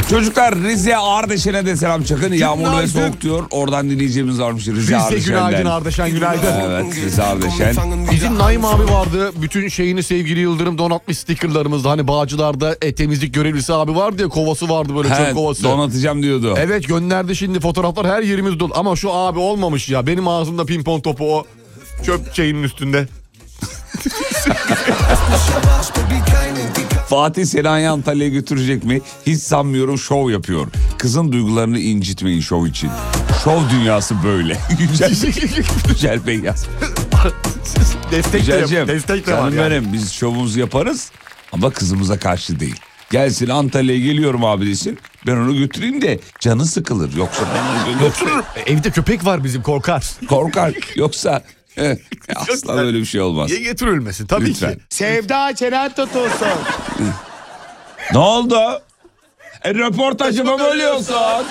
Çocuklar Rize Ardeşen'e de selam çakın. Yağmurlu ve soğuk diyor. Oradan dinleyeceğimiz varmış Rize Ardeşen'den. Günaydın Ardeşen, günaydın. Evet, Rize Ardeşen. Bizim Naim abi vardı. Bütün şeyini sevgili Yıldırım donatmış stickerlarımızda. Hani Bağcılar'da temizlik görevlisi abi vardı ya, kovası vardı böyle, çöp kovası. Donatacağım diyordu. Evet, gönderdi şimdi fotoğraflar, her yerimiz dolu. Ama şu abi olmamış ya. Benim ağzımda pimpon topu o çöp şeyinin üstünde. Fatih Selanik'i Antalya'ya götürecek mi? Hiç sanmıyorum, şov yapıyor. Kızın duygularını incitmeyin şov için. Şov dünyası böyle. Yücel Bey yaz. Destek de var yani. Benim, biz şovumuzu yaparız ama kızımıza karşı değil. Gelsin Antalya'ya geliyorum abi desin. Ben onu götüreyim de canı sıkılır. Yoksa ben onu götürürüm. Evde köpek var bizim, korkar. Korkar. Yoksa asla öyle bir şey olmaz. Niye getirilmesin tabii lütfen ki. Sevda çenen tutulsun. Ne oldu? Röportajımı bölüyorsun.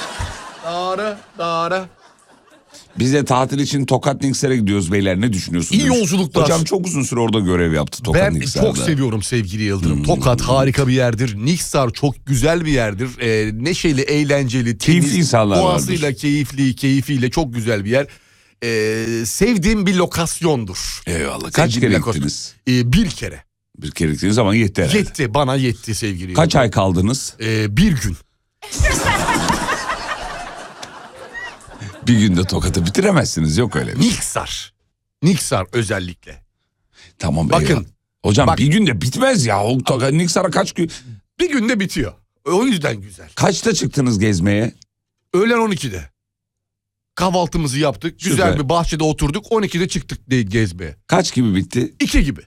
Doğru. Biz de tatil için Tokat Niksar'a gidiyoruz beyler, ne düşünüyorsunuz? İyi yolculuklar. Hocam çok uzun süre orada görev yaptı Tokat Niksar'da. Ben çok seviyorum sevgili Yıldırım. Tokat harika bir yerdir. Niksar çok güzel bir yerdir. Neşeli, eğlenceli, keyifli insanlar vardır. Doğasıyla keyfiyle çok güzel bir yer. Sevdiğim bir lokasyondur. Eyvallah. Kaç kere gittiniz? Bir kere. Bir kere gittiniz ama yetti herhalde. Yetti, bana yetti sevgili Kaç Yıldırım. ay kaldınız? Bir gün. Bir günde Tokat'ı bitiremezsiniz, yok öyle bir şey. Niksar özellikle. Tamam. Bakın. Eyvallah. Hocam bir günde bitmez ya. Niksar'a kaç gün? Bir günde bitiyor. O yüzden güzel. Kaçta çıktınız gezmeye? Öğlen 12'de. Kahvaltımızı yaptık. Süper. Güzel bir bahçede oturduk. 12'de çıktık gezmeye. Kaç gibi bitti? 2 gibi.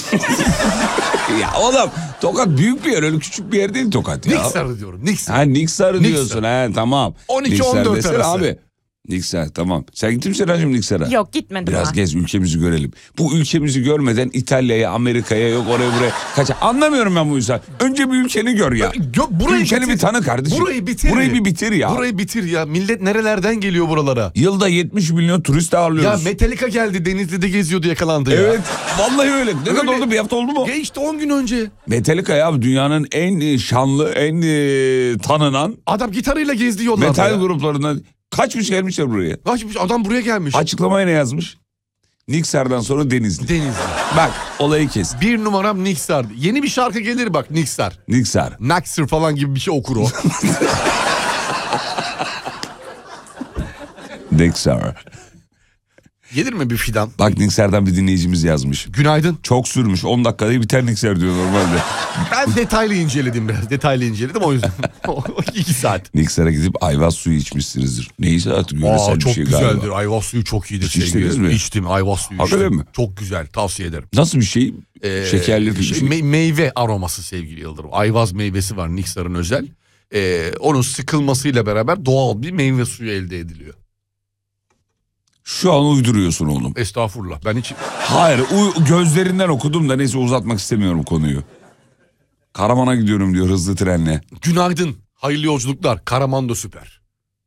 Ya oğlum, Tokat büyük bir yer, öyle küçük bir yer değil Tokat ya. Niksar'ı diyorum. Niksar. Ha, Niksar'ı diyorsun, tamam. 12-14 arası. Abi. Niksar, tamam. Sen gittin mi Seracığım Niksar'a? Yok, gitmedim. Biraz gez, ülkemizi görelim. Bu ülkemizi görmeden İtalya'ya, Amerika'ya, yok oraya buraya kaç. Anlamıyorum ben bu yüzden. Önce bir ülkeni gör ya. Ülkeni bir tanı kardeşim. Burayı bitir. Burayı bir bitir ya. Burayı bitir ya. Millet nerelerden geliyor buralara? Yılda 70 milyon turist ağırlıyoruz. Ya Metallica geldi, Denizli'de geziyordu, yakalandı ya. Evet, vallahi öyle. Ne kadar oldu, bir hafta oldu mu? İşte 10 gün önce. Metallica ya, dünyanın en şanlı, en tanınan Adam gitarıyla gezdi yollarda. metal gruplarından. Kaçmış gelmişler buraya. Kaçmış adam, buraya gelmiş. Açıklamaya ne yazmış? Niksar'dan sonra Denizli. Bak, olayı kes. 1 numaram Niksar. Yeni bir şarkı gelir bak, Niksar. Naksır falan gibi bir şey okur o. Niksar. Gelir mi bir fidan? Bak, Niksar'dan bir dinleyicimiz yazmış. Günaydın. Çok sürmüş, 10 dakikada biter Niksar diyor normalde. Ben detaylı inceledim biraz. O yüzden. 2 saat. Niksar'a gidip ayvaz suyu içmişsinizdir. Neyse artık yöresel bir çok şey güzeldir. galiba. Ayvaz suyu çok iyidir. İçtiniz mi? İçtim, ayvaz suyu Hakikaten içtim. mi? Çok güzel, tavsiye ederim. Nasıl bir şey? Şekerli bir şey. Meyve aroması sevgili Yıldırım. Ayvaz meyvesi var Niksar'ın özel. Onun sıkılmasıyla beraber doğal bir meyve suyu elde ediliyor. Şu an uyduruyorsun oğlum. Estağfurullah. Ben hiç... Hayır, gözlerinden okudum da neyse, uzatmak istemiyorum konuyu. Karaman'a gidiyorum diyor hızlı trenle. Günaydın. Hayırlı yolculuklar. Karaman da süper.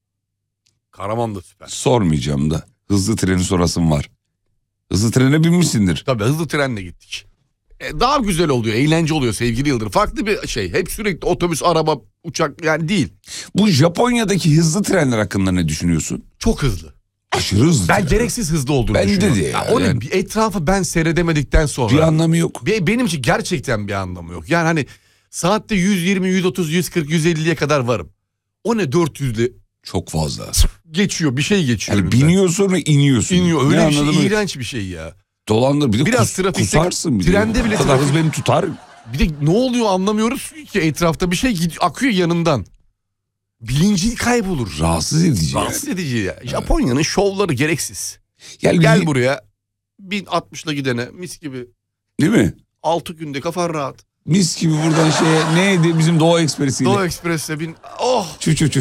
Sormayacağım da. Hızlı treni sorasım var. Hızlı trene binmişsindir. Tabii hızlı trenle gittik. Daha güzel oluyor. Eğlence oluyor sevgili Yıldırım. Farklı bir şey. Hep sürekli otobüs, araba, uçak yani değil. Bu Japonya'daki hızlı trenler hakkında ne düşünüyorsun? Çok hızlı. Aşırı hızlı. Ben gereksiz hızlı olduğunu düşünüyorum. Bence de ya. Onun bir etrafı ben seyredemedikten sonra. Bir anlamı yok. Benim için gerçekten bir anlamı yok. Yani hani saatte 120, 130, 140, 150'ye kadar varım. O ne 400'le çok fazla. Geçiyor, bir şey geçiyor. Yani biniyorsun ve iniyorsun. İniyor, öyle ne bir şey, anladın mı? iğrenç bir şey ya. Dolandır, bir de biraz trafikte, kusarsın. Bir trende de. bile kadar hız beni tutar. Bir de ne oluyor anlamıyoruz ki, etrafta bir şey akıyor yanından. Bilincin kaybolur. Rahatsız edici. Rahatsız edici ya. Japonya'nın şovları gereksiz. Gel buraya 1060'la gidene mis gibi. Değil mi? 6 günde kafan rahat. Mis gibi buradan neydi bizim Doğu Ekspresi'yle. Doğu Ekspres'le bin. Oh.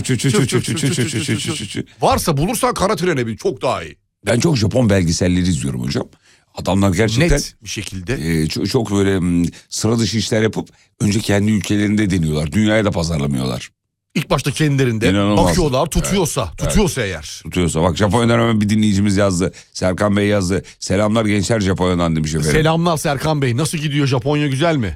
Varsa bulursan kara trene bin, çok daha iyi. Ben çok Japon belgeselleri izliyorum hocam. Adamlar gerçekten net bir şekilde çok böyle sıra dışı işler yapıp önce kendi ülkelerinde deniyorlar. Dünyaya da pazarlamıyorlar. İlk başta kendilerinde İnanılmaz. bakıyorlar, tutuyorsa eğer. Tutuyorsa. Bak, Japonya'dan hemen bir dinleyicimiz yazdı. Serkan Bey yazdı. Selamlar gençler Japonya'dan demiş efendim. Selamlar Serkan Bey. Nasıl gidiyor, Japonya güzel mi?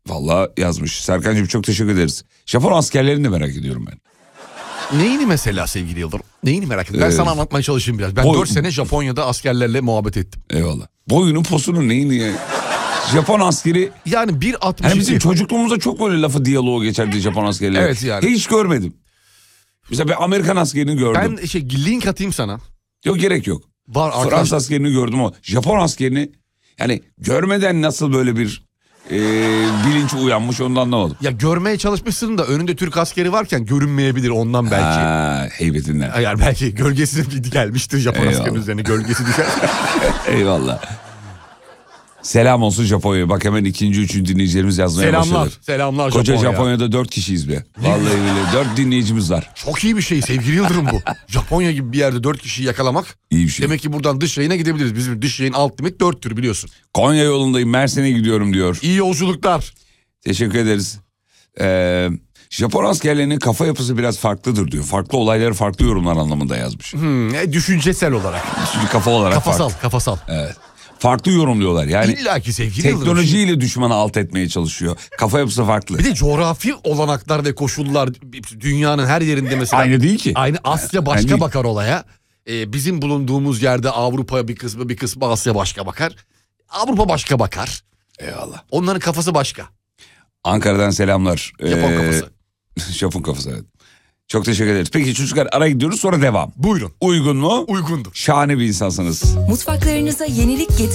Vallahi yazmış. Serkan'cığım çok teşekkür ederiz. Japon askerlerini de merak ediyorum ben. Neyini mesela sevgili Yıldırım? Neyini merak ediyorum? Ben sana anlatmaya çalışayım biraz. Ben 4 sene Japonya'da askerlerle muhabbet ettim. Eyvallah. Boyunun posunun neyini ya? Japon askeri... Yani 1.62. Yani bizim çocukluğumuzda çok böyle lafı diyaloğu geçerdi Japon askerleri. Evet yani. Hiç görmedim. Mesela ben Amerikan askerini gördüm. Ben link atayım sana. Yok gerek yok. Var arkadaş. Fransız askerini gördüm ama Japon askerini yani görmeden nasıl böyle bir bilinç uyanmış onu da anlamadım. Ya görmeye çalışmışsın da önünde Türk askeri varken görünmeyebilir ondan belki. Ha, heybetinden. Yani belki gölgesi gelmiştir Japon askerinin üzerine gölgesi düşer. Eyvallah. Selam olsun Japonya'ya. Bak hemen ikinci, üçüncü dinleyicilerimiz yazmaya başladı. Selamlar Koca Japonya. Japonya'da 4 kişiyiz be. Vallahi bile 4 dinleyicimiz var. Çok iyi bir şey sevgili Yıldırım bu. Japonya gibi bir yerde 4 kişiyi yakalamak. İyi bir şey. Demek ki buradan dış yayına gidebiliriz. Bizim dış yayın alt limit 4'tür biliyorsun. Konya yolundayım, Mersin'e gidiyorum diyor. İyi yolculuklar. Teşekkür ederiz. Japon askerlerinin kafa yapısı biraz farklıdır diyor. Farklı olayları farklı yorumlar anlamında yazmış. Düşüncesel olarak. Çünkü kafa olarak Kafasal. Evet. Farklı yorumluyorlar. Yani İlla ki sevgili Yıldırım. teknolojiyle düşmanı alt etmeye çalışıyor. Kafa yapısı farklı. Bir de coğrafi olanaklar ve koşullar dünyanın her yerinde mesela. Aynı değil ki. Aynı Asya başka Aynı bakar olaya. Bizim bulunduğumuz yerde Avrupa bir kısmı Asya başka bakar. Avrupa başka bakar. Eyvallah. Onların kafası başka. Ankara'dan selamlar. Japon kafası. Japon kafası evet. Çok teşekkür ederiz. Peki çocuklar ara gidiyoruz sonra devam. Buyurun. Uygun mu? Uygundur. Şahane bir insansınız. Mutfaklarınıza yenilik getir.